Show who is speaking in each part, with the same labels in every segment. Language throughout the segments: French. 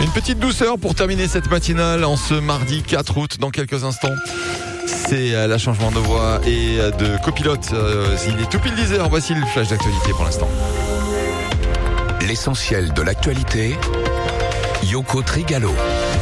Speaker 1: Une petite douceur pour terminer cette matinale en ce mardi 4 août. Dans quelques instants, c'est la changement de voix et de copilote. Il est tout pile 10h. Voici le flash d'actualité pour l'instant.
Speaker 2: L'essentiel de l'actualité, Yoko Trigalo.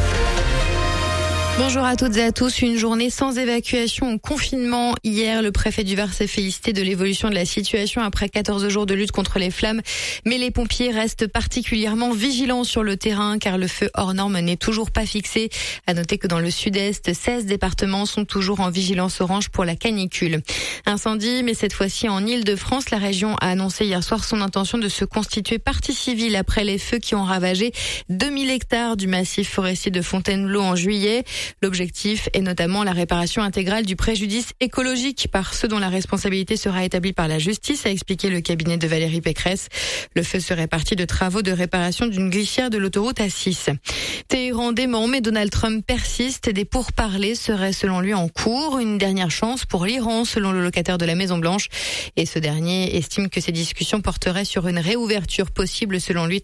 Speaker 3: Bonjour à toutes et à tous. Une journée sans évacuation au confinement. Hier, le préfet du Var s'est félicité de l'évolution de la situation après 14 jours de lutte contre les flammes. Mais les pompiers restent particulièrement vigilants sur le terrain car le feu hors norme n'est toujours pas fixé. À noter que dans le sud-est, 16 départements sont toujours en vigilance orange pour la canicule. Incendie, mais cette fois-ci en Île-de-France. La région a annoncé hier soir son intention de se constituer partie civile après les feux qui ont ravagé 2000 hectares du massif forestier de Fontainebleau en juillet. L'objectif est notamment la réparation intégrale du préjudice écologique par ceux dont la responsabilité sera établie par la justice, a expliqué le cabinet de Valérie Pécresse. Le feu serait parti de travaux de réparation d'une glissière de l'autoroute A6. Téhéran dément, mais Donald Trump persiste. Des pourparlers seraient selon lui en cours. Une dernière chance pour l'Iran, selon le locataire de la Maison-Blanche. Et ce dernier estime que ces discussions porteraient sur une réouverture possible, selon lui,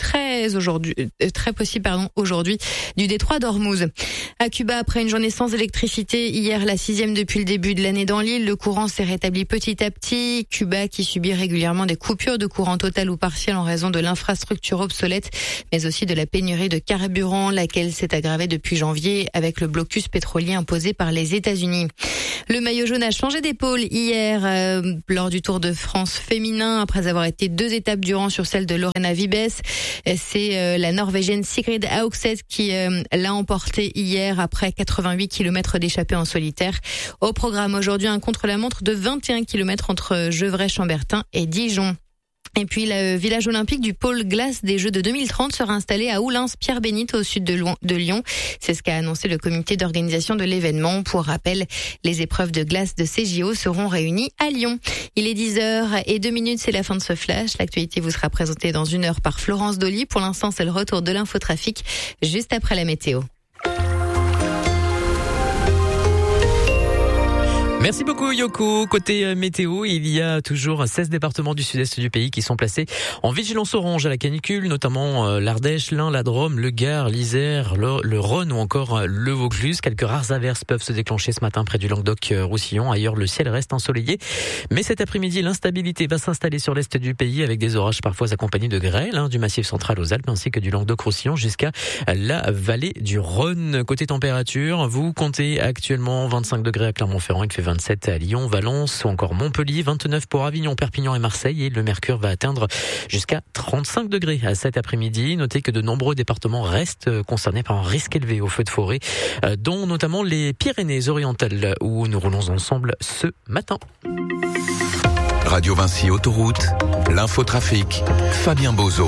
Speaker 3: aujourd'hui, du détroit d'Ormuz. À Cuba, après une journée sans électricité, hier la 6e depuis le début de l'année dans l'île, le courant s'est rétabli petit à petit. Cuba qui subit régulièrement des coupures de courant total ou partiel en raison de l'infrastructure obsolète, mais aussi de la pénurie de carburant, laquelle s'est aggravée depuis janvier avec le blocus pétrolier imposé par les États-Unis. Le maillot jaune a changé d'épaule hier lors du Tour de France féminin, après avoir été 2 étapes durant sur celle de Lorena Vibes. C'est la Norvégienne Sigrid Auxet qui l'a emporté hier après 88 km d'échappée en solitaire. Au programme aujourd'hui, un contre-la-montre de 21 km entre Gevrey-Chambertin et Dijon. Et puis, le village olympique du pôle glace des Jeux de 2030 sera installé à Oulins-Pierre-Bénite, au sud de Lyon. C'est ce qu'a annoncé le comité d'organisation de l'événement. Pour rappel, les épreuves de glace de ces JO seront réunies à Lyon. Il est 10h02, c'est la fin de ce flash. L'actualité vous sera présentée dans 1 heure par Florence Dolly. Pour l'instant, c'est le retour de l'infotrafic juste après la météo.
Speaker 4: Merci beaucoup Yoko. Côté météo, il y a toujours 16 départements du sud-est du pays qui sont placés en vigilance orange à la canicule, notamment l'Ardèche, l'Ain, la Drôme, le Gard, l'Isère, le Rhône ou encore le Vaucluse. Quelques rares averses peuvent se déclencher ce matin près du Languedoc-Roussillon. Ailleurs, le ciel reste ensoleillé. Mais cet après-midi, l'instabilité va s'installer sur l'est du pays avec des orages parfois accompagnés de grêle, du Massif central aux Alpes ainsi que du Languedoc-Roussillon jusqu'à la vallée du Rhône. Côté température, vous comptez actuellement 25 degrés à Clermont-Ferrand, il fait 27 à Lyon, Valence ou encore Montpellier, 29 pour Avignon, Perpignan et Marseille et le mercure va atteindre jusqu'à 35 degrés à cet après-midi. Notez que de nombreux départements restent concernés par un risque élevé au feu de forêt, dont notamment les Pyrénées-Orientales où nous roulons ensemble ce matin.
Speaker 2: Radio Vinci Autoroute, l'infotrafic, Fabien Bozo.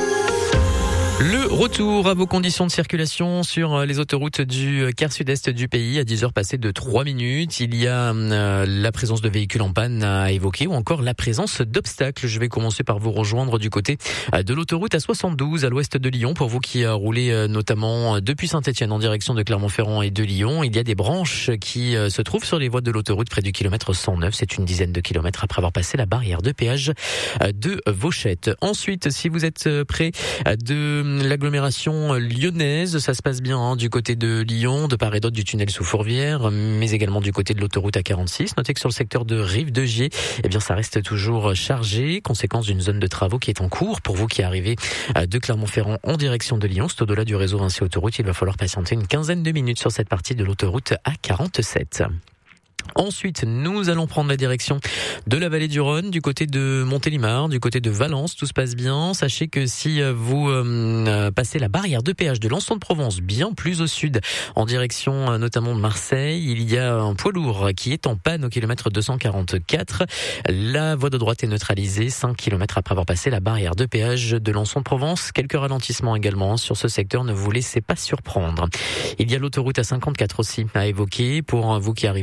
Speaker 4: Le retour à vos conditions de circulation sur les autoroutes du quart sud-est du pays à 10h passées de 3 minutes. Il y a la présence de véhicules en panne à évoquer ou encore la présence d'obstacles. Je vais commencer par vous rejoindre du côté de l'autoroute A72 à l'ouest de Lyon. Pour vous qui roulez notamment depuis Saint-Étienne en direction de Clermont-Ferrand et de Lyon, il y a des branches qui se trouvent sur les voies de l'autoroute près du kilomètre 109. C'est une dizaine de kilomètres après avoir passé la barrière de péage de Vauchette. Ensuite, si vous êtes près de l'agglomération lyonnaise, ça se passe bien du côté de Lyon, de part et d'autre du tunnel sous Fourvière, mais également du côté de l'autoroute A46. Notez que sur le secteur de Rive-de-Gier, ça reste toujours chargé, conséquence d'une zone de travaux qui est en cours. Pour vous qui arrivez de Clermont-Ferrand en direction de Lyon, c'est au-delà du réseau Vinci Autoroute, il va falloir patienter une quinzaine de minutes sur cette partie de l'autoroute A47. Ensuite, nous allons prendre la direction de la vallée du Rhône, du côté de Montélimar, du côté de Valence. Tout se passe bien. Sachez que si vous passez la barrière de péage de Lançon de Provence, bien plus au sud, en direction notamment de Marseille, il y a un poids lourd qui est en panne au kilomètre 244. La voie de droite est neutralisée 5 km après avoir passé la barrière de péage de Lançon de Provence. Quelques ralentissements également sur ce secteur, ne vous laissez pas surprendre. Il y a l'autoroute A54 aussi à évoquer pour vous qui arrivez d'Arlay de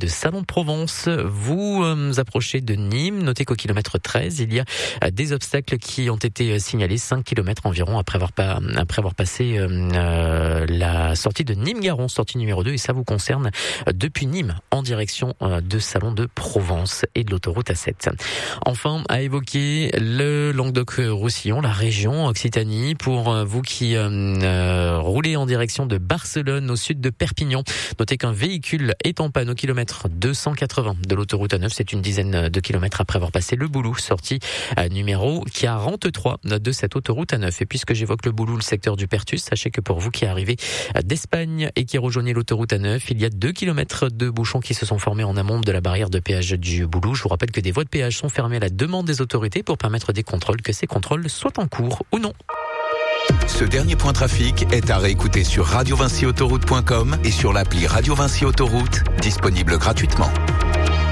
Speaker 4: Salon de Provence. Vous approchez de Nîmes. Notez qu'au kilomètre 13, il y a des obstacles qui ont été signalés, 5 km environ après avoir passé la sortie de Nîmes-Garon, sortie numéro 2, et ça vous concerne depuis Nîmes en direction de Salon de Provence et de l'autoroute A7. Enfin, à évoquer le Languedoc-Roussillon, la région Occitanie, pour vous qui roulez en direction de Barcelone au sud de Perpignan. Notez qu'un véhicule est en panne au kilomètre 280 de l'autoroute A9, c'est une dizaine de kilomètres après avoir passé le Boulou, sortie numéro 43 de cette autoroute A9. Et puisque j'évoque le Boulou, le secteur du Pertus, sachez que pour vous qui arrivez d'Espagne et qui rejoignez l'autoroute A9, il y a 2 kilomètres de bouchons qui se sont formés en amont de la barrière de péage du Boulou. Je vous rappelle que des voies de péage sont fermées à la demande des autorités pour permettre des contrôles, que ces contrôles soient en cours ou non.
Speaker 2: Ce dernier point trafic est à réécouter sur radiovincyautoroute.com et sur l'appli Radio Vinci Autoroute, disponible gratuitement.